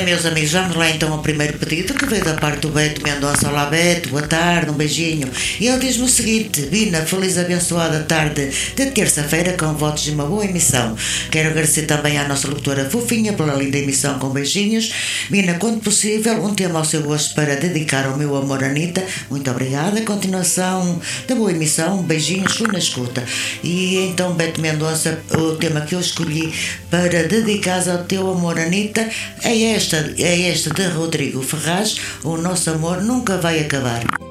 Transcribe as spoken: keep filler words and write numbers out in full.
bem, meus amigos, vamos lá então ao primeiro pedido que veio da parte do Beto Mendonça. Olá Beto, boa tarde, um beijinho. E ele diz-me o seguinte: Bina, feliz abençoada tarde de terça-feira com votos de uma boa emissão. Quero agradecer também à nossa locutora fofinha pela linda emissão com beijinhos. Bina, quando possível, um tema ao seu gosto para dedicar ao meu amor Anitta. Muito obrigada, continuação da boa emissão, beijinhos, fui na escuta. E então Beto Mendonça, o tema que eu escolhi para dedicar ao teu amor Anitta é esta, é esta de Rodrigo Ferraz: O Nosso Amor Nunca Vai Acabar.